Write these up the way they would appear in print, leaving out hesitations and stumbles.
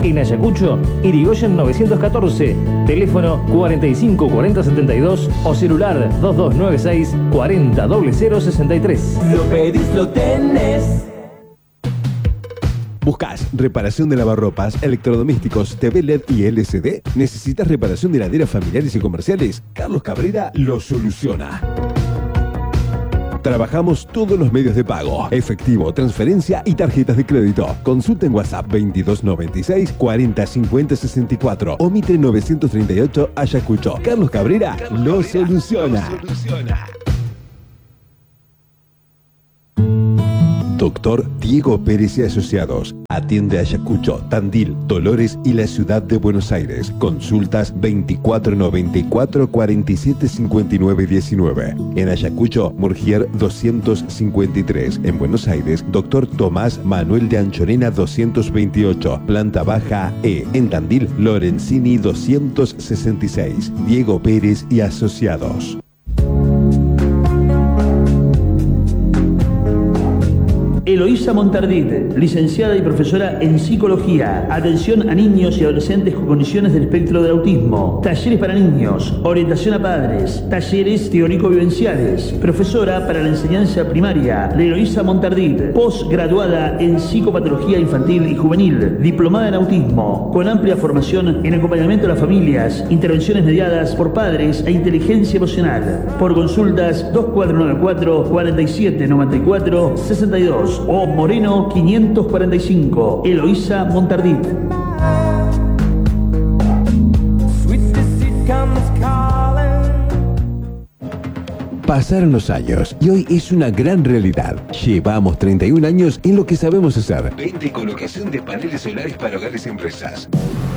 En Ayacucho, Irigoyen 914, teléfono 45 40 72 o celular 2296 40 0063. Lo pedís, lo tenés. ¿Buscas reparación de lavarropas, electrodomésticos, TV LED y LCD? ¿Necesitas reparación de heladeras familiares y comerciales? Carlos Cabrera lo soluciona. Trabajamos todos los medios de pago: efectivo, transferencia y tarjetas de crédito. Consulta en WhatsApp 2296 40 50 64 o Mitre 938 Ayacucho. Carlos Cabrera lo soluciona. Doctor Diego Pérez y Asociados. Atiende Ayacucho, Tandil, Dolores y la ciudad de Buenos Aires. Consultas 2494 47 59 19. En Ayacucho, Murgier 253. En Buenos Aires, Doctor Tomás Manuel de Anchorena 228. Planta baja E. En Tandil, Lorenzini 266. Diego Pérez y Asociados. Eloísa Montardit, licenciada y profesora en psicología. Atención a niños y adolescentes con condiciones del espectro del autismo. Talleres para niños, orientación a padres, talleres teórico-vivenciales. Profesora para la enseñanza primaria, Eloísa Montardit. Postgraduada en psicopatología infantil y juvenil. Diplomada en autismo, con amplia formación en acompañamiento a las familias, intervenciones mediadas por padres e inteligencia emocional. Por consultas 2494 47 94 62. O Moreno 545. Eloísa Montardit. Pasaron los años y hoy es una gran realidad. Llevamos 31 años en lo que sabemos hacer. Venta y colocación de paneles solares para hogares y empresas.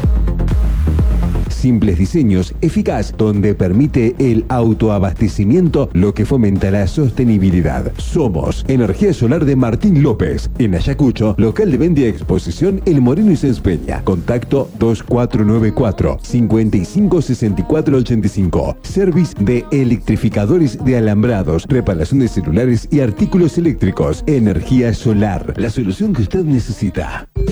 Simples diseños, eficaz, donde permite el autoabastecimiento, lo que fomenta la sostenibilidad. Somos Energía Solar de Martín López. En Ayacucho, local de venta y exposición El Moreno y Sáenz Peña. Contacto 2494 55 64 85. Service de electrificadores de alambrados, reparación de celulares y artículos eléctricos. Energía Solar, la solución que usted necesita.